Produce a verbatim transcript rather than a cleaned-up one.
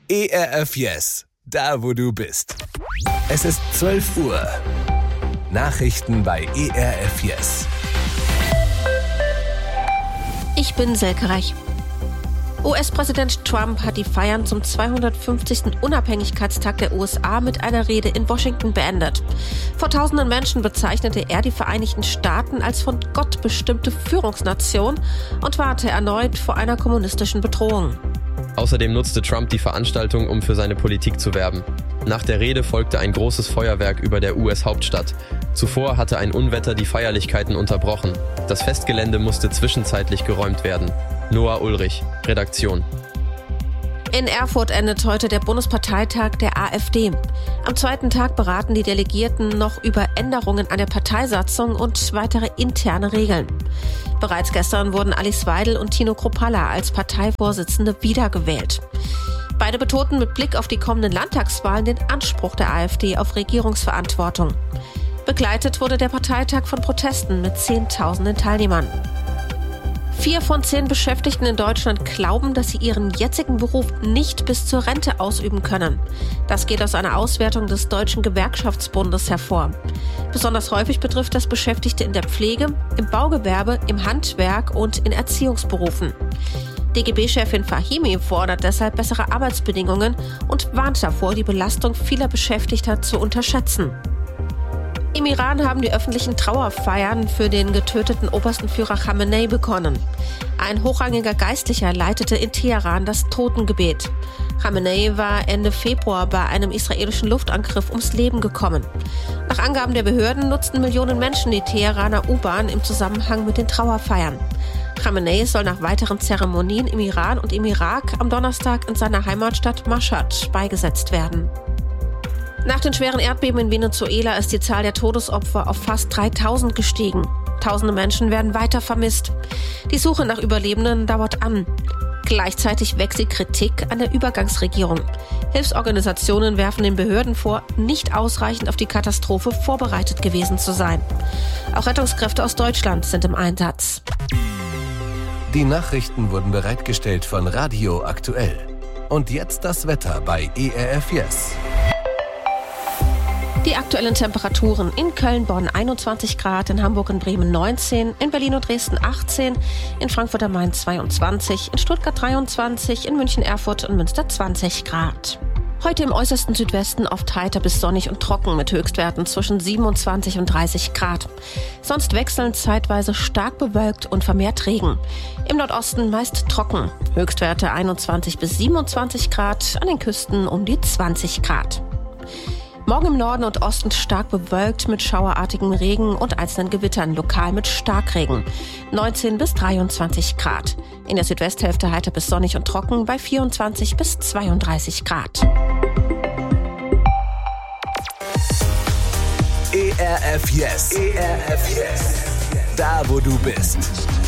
E R F Yes, da wo du bist. Es ist zwölf Uhr. Nachrichten bei E R F Yes. Ich bin Selke Reich. U S-Präsident Trump hat die Feiern zum zweihundertfünfzigsten Unabhängigkeitstag der U S A mit einer Rede in Washington beendet. Vor tausenden Menschen bezeichnete er die Vereinigten Staaten als von Gott bestimmte Führungsnation und warnte erneut vor einer kommunistischen Bedrohung. Außerdem nutzte Trump die Veranstaltung, um für seine Politik zu werben. Nach der Rede folgte ein großes Feuerwerk über der U S-Hauptstadt. Zuvor hatte ein Unwetter die Feierlichkeiten unterbrochen. Das Festgelände musste zwischenzeitlich geräumt werden. Noah Ulrich, Redaktion. In Erfurt endet heute der Bundesparteitag der AfD. Am zweiten Tag beraten die Delegierten noch über Änderungen an der Parteisatzung und weitere interne Regeln. Bereits gestern wurden Alice Weidel und Tino Kruppalla als Parteivorsitzende wiedergewählt. Beide betonten mit Blick auf die kommenden Landtagswahlen den Anspruch der AfD auf Regierungsverantwortung. Begleitet wurde der Parteitag von Protesten mit Zehntausenden Teilnehmern. Vier von zehn Beschäftigten in Deutschland glauben, dass sie ihren jetzigen Beruf nicht bis zur Rente ausüben können. Das geht aus einer Auswertung des Deutschen Gewerkschaftsbundes hervor. Besonders häufig betrifft das Beschäftigte in der Pflege, im Baugewerbe, im Handwerk und in Erziehungsberufen. D G B-Chefin Fahimi fordert deshalb bessere Arbeitsbedingungen und warnt davor, die Belastung vieler Beschäftigter zu unterschätzen. Im Iran haben die öffentlichen Trauerfeiern für den getöteten obersten Führer Khamenei begonnen. Ein hochrangiger Geistlicher leitete in Teheran das Totengebet. Khamenei war Ende Februar bei einem israelischen Luftangriff ums Leben gekommen. Nach Angaben der Behörden nutzten Millionen Menschen die Teheraner U-Bahn im Zusammenhang mit den Trauerfeiern. Khamenei soll nach weiteren Zeremonien im Iran und im Irak am Donnerstag in seiner Heimatstadt Mashhad beigesetzt werden. Nach den schweren Erdbeben in Venezuela ist die Zahl der Todesopfer auf fast dreitausend gestiegen. Tausende Menschen werden weiter vermisst. Die Suche nach Überlebenden dauert an. Gleichzeitig wächst die Kritik an der Übergangsregierung. Hilfsorganisationen werfen den Behörden vor, nicht ausreichend auf die Katastrophe vorbereitet gewesen zu sein. Auch Rettungskräfte aus Deutschland sind im Einsatz. Die Nachrichten wurden bereitgestellt von Radio Aktuell. Und jetzt das Wetter bei E R F Yes. Die aktuellen Temperaturen: in Köln, Bonn einundzwanzig Grad, in Hamburg und Bremen neunzehn, in Berlin und Dresden achtzehn, in Frankfurt am Main zweiundzwanzig, in Stuttgart dreiundzwanzig, in München, Erfurt und Münster zwanzig Grad. Heute im äußersten Südwesten oft heiter bis sonnig und trocken mit Höchstwerten zwischen siebenundzwanzig und dreißig Grad. Sonst wechselnd zeitweise stark bewölkt und vermehrt Regen. Im Nordosten meist trocken. Höchstwerte einundzwanzig bis siebenundzwanzig Grad, an den Küsten um die zwanzig Grad. Morgen im Norden und Osten stark bewölkt mit schauerartigem Regen und einzelnen Gewittern, lokal mit Starkregen. neunzehn bis dreiundzwanzig Grad. In der Südwesthälfte heiter bis sonnig und trocken bei vierundzwanzig bis zweiunddreißig Grad. E R F Yes. E R F Yes. Da wo du bist.